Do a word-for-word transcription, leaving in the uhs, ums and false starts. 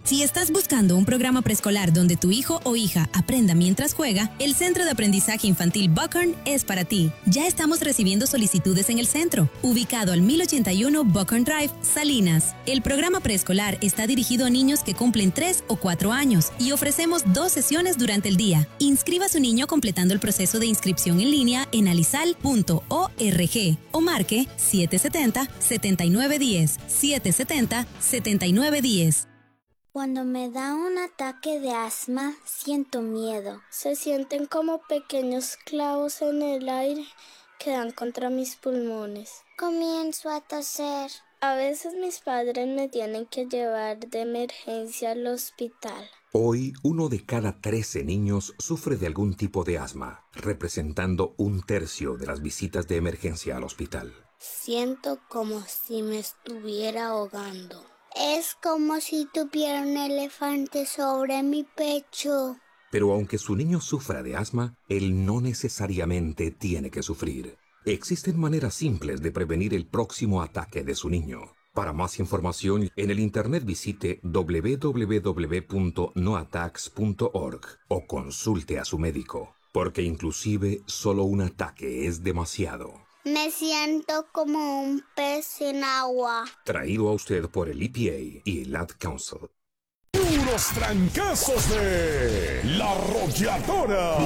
Si estás buscando un programa preescolar donde tu hijo o hija aprenda mientras juega, el Centro de Aprendizaje Infantil Buckhorn es para ti. Ya estamos recibiendo solicitudes en el centro, ubicado al mil ochenta y uno Buckhorn Drive, Salinas. El programa preescolar está dirigido a niños que cumplen tres o cuatro años y ofrecemos dos sesiones durante el día. Inscriba a su niño completando el proceso de inscripción en línea en alisal punto org o marque siete setenta, setenta y nueve diez, siete setenta, setenta y nueve diez. Cuando me da un ataque de asma, siento miedo. Se sienten como pequeños clavos en el aire que dan contra mis pulmones. Comienzo a toser. A veces mis padres me tienen que llevar de emergencia al hospital. Hoy, uno de cada trece niños sufre de algún tipo de asma, representando un tercio de las visitas de emergencia al hospital. Siento como si me estuviera ahogando. Es como si tuviera un elefante sobre mi pecho. Pero aunque su niño sufra de asma, él no necesariamente tiene que sufrir. Existen maneras simples de prevenir el próximo ataque de su niño. Para más información, en el internet visite doble u doble u doble u punto no attacks punto org o consulte a su médico, porque inclusive solo un ataque es demasiado. Me siento como un pez en agua. Traído a usted por el E P A y el Ad Council. Puros trancazos de La Arrolladora.